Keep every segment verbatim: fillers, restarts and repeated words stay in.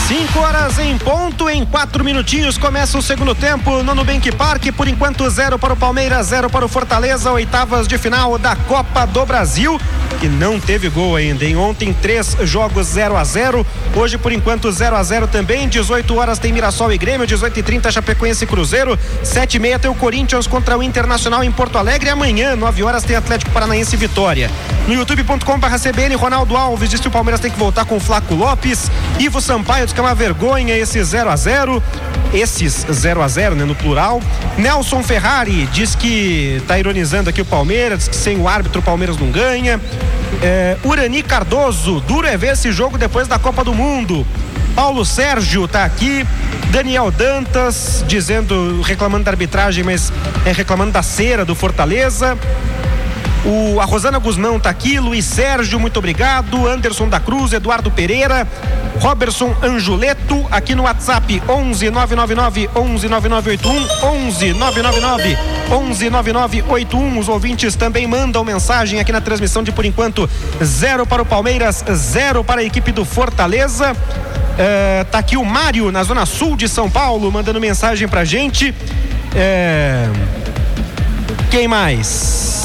Cinco horas em ponto, em quatro minutinhos começa o segundo tempo no Nubank Park. Por enquanto, zero para o Palmeiras, zero para o Fortaleza. Oitavas de final da Copa do Brasil, que não teve gol ainda, hein? Ontem, três jogos zero a zero. Hoje, por enquanto, zero a zero também. dezoito horas tem Mirassol e Grêmio, dezoito e trinta Chapecoense e Cruzeiro, sete e meia tem o Corinthians contra o Internacional em Porto Alegre. E amanhã, nove horas, tem Atlético Paranaense e Vitória. No youtube ponto com barra C B N, Ronaldo Alves diz que o Palmeiras tem que voltar com o Flaco Lopes. Ivo Sampaio diz que é uma vergonha esse zero a zero. Esses zero a zero, né, no plural. Nelson Ferrari diz que tá ironizando aqui o Palmeiras, diz que sem o árbitro o Palmeiras não ganha. É, Urani Cardoso, duro é ver esse jogo depois da Copa do Mundo. Paulo Sérgio tá aqui. Daniel Dantas dizendo, reclamando da arbitragem, mas é reclamando da cera do Fortaleza. O, a Rosana Guzmão tá aqui, Luiz Sérgio, muito obrigado. Anderson da Cruz, Eduardo Pereira, Robertson Anjuleto, aqui no WhatsApp onze nove nove nove onze nove nove oito um, onze nove nove nove onze nove nove oito um. Os ouvintes também mandam mensagem aqui na transmissão de, por enquanto, zero para o Palmeiras, zero para a equipe do Fortaleza. É, tá aqui o Mário, na zona sul de São Paulo, mandando mensagem pra gente. É, quem mais?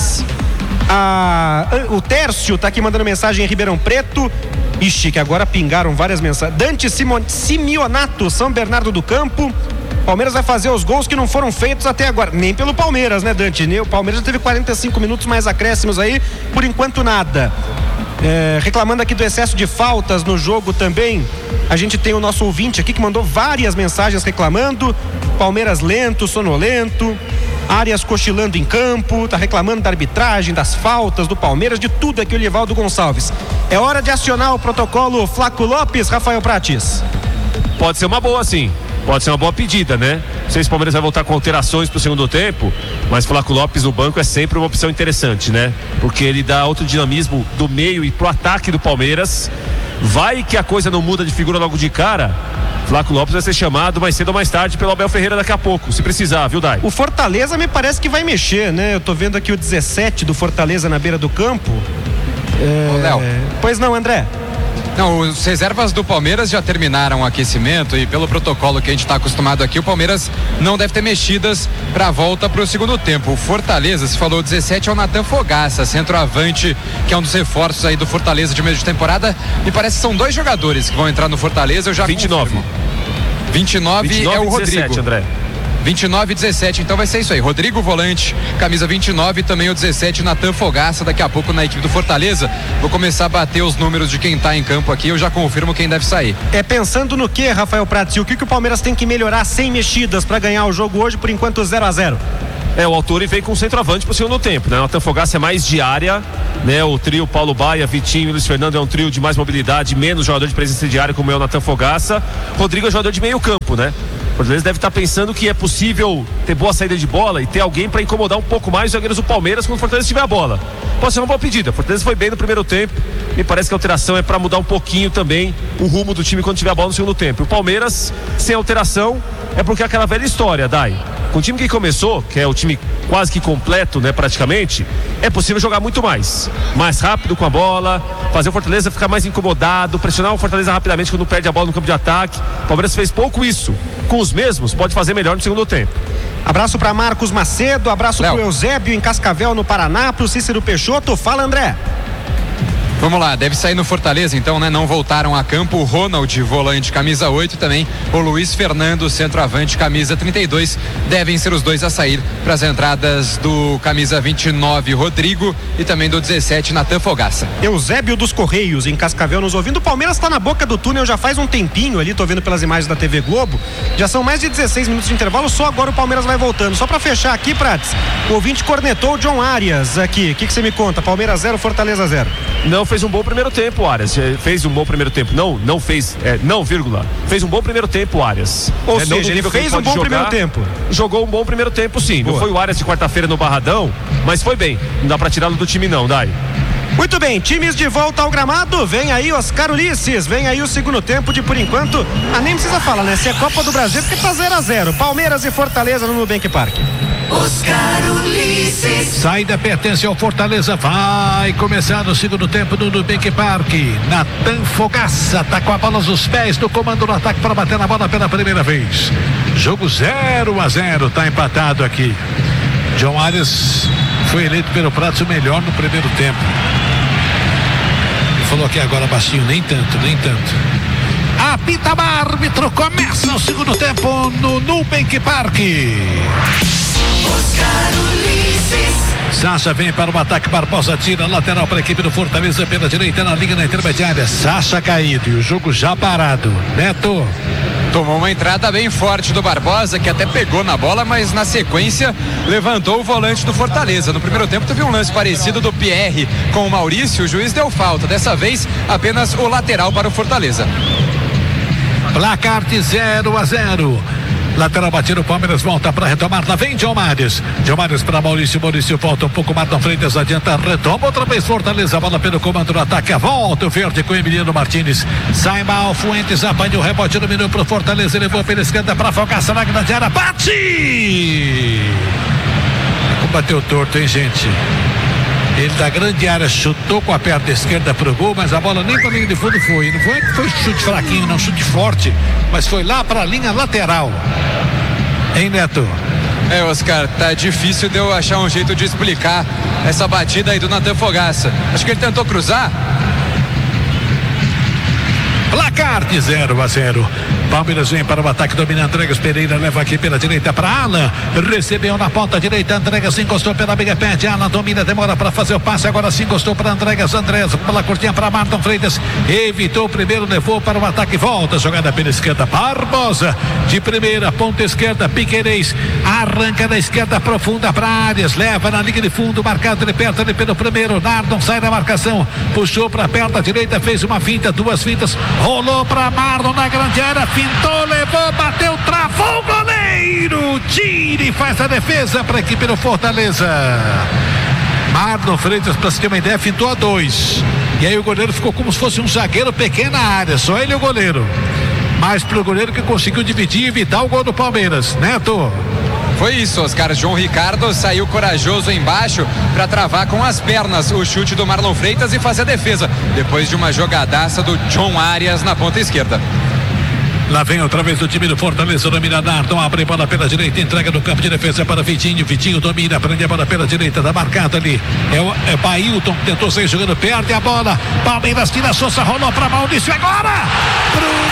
Ah, o Tércio tá aqui mandando mensagem em Ribeirão Preto. Ixi, que agora pingaram várias mensagens. Dante Simon, Simeonato, São Bernardo do Campo. Palmeiras vai fazer os gols que não foram feitos até agora. Nem pelo Palmeiras, né, Dante? O Palmeiras já teve quarenta e cinco minutos mais acréscimos aí. Por enquanto, nada. É, reclamando aqui do excesso de faltas no jogo também. A gente tem o nosso ouvinte aqui que mandou várias mensagens reclamando. Palmeiras lento, sonolento. Arias cochilando em campo, tá reclamando da arbitragem, das faltas do Palmeiras, de tudo aqui o Livaldo Gonçalves. É hora de acionar o protocolo Flaco Lopes, Rafael Prates. Pode ser uma boa, sim. Pode ser uma boa pedida, né? Não sei se o Palmeiras vai voltar com alterações pro segundo tempo, mas Flaco Lopes no banco é sempre uma opção interessante, né? Porque ele dá outro dinamismo do meio e pro ataque do Palmeiras. Vai que a coisa não muda de figura logo de cara. Flaco Lopes vai ser chamado mais cedo ou mais tarde pelo Abel Ferreira daqui a pouco, se precisar, viu, Dai? O Fortaleza me parece que vai mexer, né? Eu tô vendo aqui o dezessete do Fortaleza na beira do campo. É... Ô, Léo. Pois não, André? Não, os reservas do Palmeiras já terminaram o aquecimento e pelo protocolo que a gente está acostumado aqui, o Palmeiras não deve ter mexidas para a volta para o segundo tempo. O Fortaleza, se falou dezessete, é o Natan Fogaça, centroavante, que é um dos reforços aí do Fortaleza de meio de temporada. Me parece que são dois jogadores que vão entrar no Fortaleza, eu já vinte e nove. vinte e nove, vinte e nove é o Rodrigo. dezessete, André. vinte e nove e dezessete, então vai ser isso aí. Rodrigo volante, camisa vinte e nove, também o dezessete, Natan Fogaça, daqui a pouco na equipe do Fortaleza. Vou começar a bater os números de quem tá em campo aqui, eu já confirmo quem deve sair. É pensando no que, Rafael Prates? E o que, que o Palmeiras tem que melhorar sem mexidas para ganhar o jogo hoje, por enquanto zero a zero? É, o Autori vem com o centroavante pro segundo tempo, né? O Natan Fogaça é mais de área, né? O trio Paulo Baia, Vitinho e Luiz Fernando é um trio de mais mobilidade, menos jogador de presença de área, como é o Natan Fogaça. Rodrigo é jogador de meio campo, né? O Fortaleza deve estar pensando que é possível ter boa saída de bola e ter alguém para incomodar um pouco mais os zagueiros do Palmeiras quando o Fortaleza tiver a bola. Pode ser uma boa pedida. O Fortaleza foi bem no primeiro tempo. Me parece que a alteração é para mudar um pouquinho também o rumo do time quando tiver a bola no segundo tempo. O Palmeiras, sem alteração, é porque é aquela velha história, Dai. Com o time que começou, que é o time quase que completo, né, praticamente, é possível jogar muito mais. Mais rápido com a bola, fazer o Fortaleza ficar mais incomodado, pressionar o Fortaleza rapidamente quando perde a bola no campo de ataque. O Palmeiras fez pouco isso. Com os mesmos, pode fazer melhor no segundo tempo. Abraço para Marcos Macedo, abraço para o Eusébio em Cascavel, no Paraná, pro Cícero Peixoto. Fala, André. Vamos lá, deve sair no Fortaleza então, né? Não voltaram a campo o Ronald, volante, camisa oito, e também o Luiz Fernando, centroavante, camisa trinta e dois. Devem ser os dois a sair para as entradas do camisa vinte e nove, Rodrigo, e também do dezessete, Natan Fogaça. Eusébio dos Correios em Cascavel nos ouvindo. O Palmeiras está na boca do túnel já faz um tempinho ali, tô vendo pelas imagens da T V Globo. Já são mais de dezesseis minutos de intervalo, só agora o Palmeiras vai voltando. Só para fechar aqui, Prates, o ouvinte cornetou o John Arias aqui. O que você me conta? Palmeiras zero, Fortaleza zero. Não fez um bom primeiro tempo, Arias. Fez um bom primeiro tempo. Não, não fez. É, não, vírgula. Fez um bom primeiro tempo, Arias. Ou é, seja, ele fez um bom jogar, primeiro tempo. Jogou um bom primeiro tempo, sim. Boa. Não foi o Arias de quarta-feira no Barradão, mas foi bem. Não dá pra tirá-lo do time, não, Dai. Muito bem, times de volta ao gramado, vem aí Oscar Ulisses, vem aí o segundo tempo de, por enquanto, ah, nem precisa falar, né? Se é Copa do Brasil, porque tá zero a zero, Palmeiras e Fortaleza no Nubank Park. Oscar Ulisses. Saída pertence ao Fortaleza, vai começar no segundo tempo do Nubank Park. Natan Fogaça tá com a bola nos pés, no comando do ataque para bater na bola pela primeira vez. Jogo zero a zero, tá empatado aqui. John Arias foi eleito pelo Prato o melhor no primeiro tempo. Ele falou aqui agora baixinho, nem tanto, nem tanto. Apita o árbitro, começa o segundo tempo no Nubank Park. Oscar Ulisses. Sacha vem para o ataque, Barbosa tira, lateral para a equipe do Fortaleza pela direita na linha na intermediária. Sacha caído e o jogo já parado. Neto. Tomou uma entrada bem forte do Barbosa, que até pegou na bola, mas na sequência levantou o volante do Fortaleza. No primeiro tempo teve um lance parecido do Pierre com o Maurício, o juiz deu falta. Dessa vez apenas o lateral para o Fortaleza. Placar de zero a zero. Lateral batido, o Palmeiras volta para retomar. Lá vem Diomares. Diomares para Maurício. Maurício volta um pouco mais na frente, adianta, retoma outra vez Fortaleza. A bola pelo comando do ataque. A volta o verde com o Emiliano Martins. Sai mal, Fuentes apanha o rebote, dominou para o Fortaleza. Levou pela esquerda para Fogaça na grande área. Bate! Bateu torto, hein, gente? Ele da grande área chutou com a perna esquerda pro gol, mas a bola nem pra linha de fundo foi. Não foi, foi chute fraquinho, não, chute forte, mas foi lá pra linha lateral. Hein, Neto? É, Oscar, tá difícil de eu achar um jeito de explicar essa batida aí do Natan Fogaça. Acho que ele tentou cruzar. Placar de zero a zero. Palmeiras vem para o ataque, domina Andregas Pereira, leva aqui pela direita para Alan, recebeu na ponta direita, Andregas se encostou pela meia pede, Alan domina, demora para fazer o passe, agora se encostou para Andregas, Andrés pela curtinha para Marlon Freitas, evitou o primeiro, levou para o ataque, volta, jogada pela esquerda, Barbosa, de primeira, ponta esquerda, Piquerez, arranca da esquerda profunda para Arias, leva na linha de fundo, marcado de perto ali pelo primeiro, Nardon sai da marcação, puxou para perto da direita, fez uma finta, duas fintas, rolou para Marlon na grande área, pintou, levou, bateu, travou o goleiro, tira e faz a defesa para a equipe do Fortaleza. Marlon Freitas, para se ter uma ideia, fintou a dois, e aí o goleiro ficou como se fosse um zagueiro, pequena área, só ele e o goleiro, mas pro goleiro que conseguiu dividir e evitar o gol do Palmeiras. Neto. Foi isso, Oscar. João Ricardo saiu corajoso embaixo para travar com as pernas o chute do Marlon Freitas e fazer a defesa, depois de uma jogadaça do John Arias na ponta esquerda. Lá vem outra vez o time do Fortaleza, domina Nardon, abre bola pela direita, entrega no campo de defesa para Vitinho, Vitinho domina, prende a bola pela direita, tá marcado ali, é o é Bailton, tentou sair jogando, perde a bola, Palmeiras tira a Sousa, rolou para Maurício, agora pro